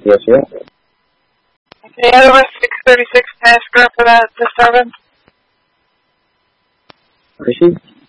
Yes, yeah. Okay, otherwise 636 Pascal for that disturbance. Rishi?